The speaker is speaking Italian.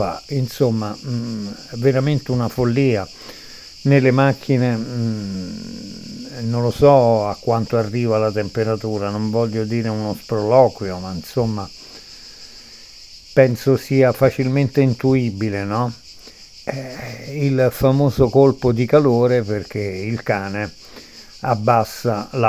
Insomma, veramente una follia. Nelle macchine non lo so a quanto arriva la temperatura, non voglio dire uno sproloquio, ma insomma penso sia facilmente intuibile, no? Il famoso colpo di calore perché il cane abbassa la